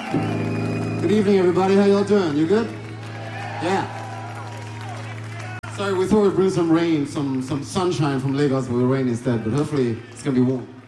Good evening, everybody. How y'all doing? You good? Yeah. Sorry, we thought we'd bring some rain, some sunshine from Lagos, but we'll rain instead. But hopefully it's gonna be warm.